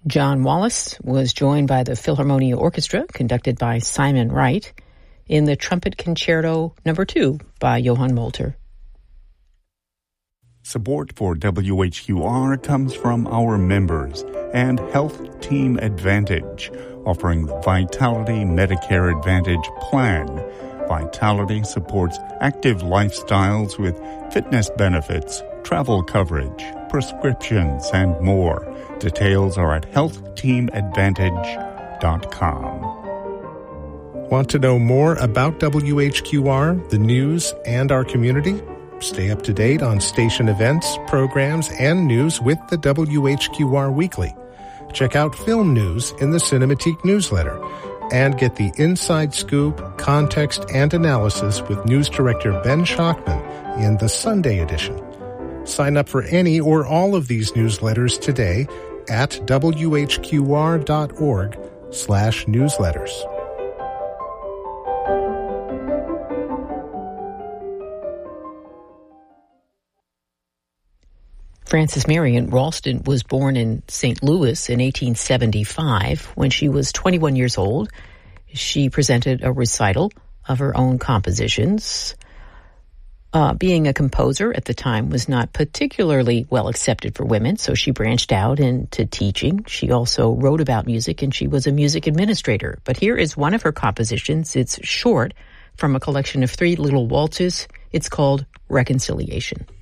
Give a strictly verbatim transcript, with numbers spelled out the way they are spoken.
John Wallace was joined by the Philharmonia Orchestra, conducted by Simon Wright, in the Trumpet Concerto Number Two by Johann Molter. Support for W H Q R comes from our members and Health Team Advantage, offering the Vitality Medicare Advantage plan. Vitality supports active lifestyles with fitness benefits, travel coverage, prescriptions, and more. Details are at health team advantage dot com. Want to know more about W H Q R, the news, and our community? Stay up to date on station events, programs, and news with the W H Q R Weekly. Check out film news in the Cinematique newsletter and get the inside scoop, context, and analysis with news director Ben Schachman in the Sunday edition. Sign up for any or all of these newsletters today at W H Q R dot org slash newsletters. Frances Marion Ralston was born in Saint Louis in eighteen seventy-five. When she was twenty-one years old, she presented a recital of her own compositions. Uh, being a composer at the time was not particularly well accepted for women, so she branched out into teaching. She also wrote about music, and she was a music administrator. But here is one of her compositions. It's short, from a collection of three little waltzes. It's called Reconciliation.